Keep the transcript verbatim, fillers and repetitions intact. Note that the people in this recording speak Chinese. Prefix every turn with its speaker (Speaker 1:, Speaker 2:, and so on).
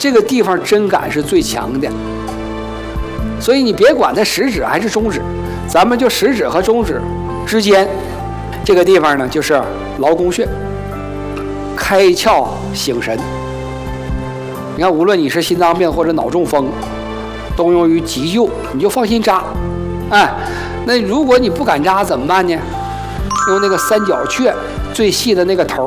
Speaker 1: 这个地方针感是最强的。所以你别管它食指还是中指，咱们就食指和中指之间这个地方呢，就是劳宫穴，开窍醒神。你看，无论你是心脏病或者脑中风，都用于急救，你就放心扎。哎，那如果你不敢扎怎么办呢？用那个三角雀最细的那个头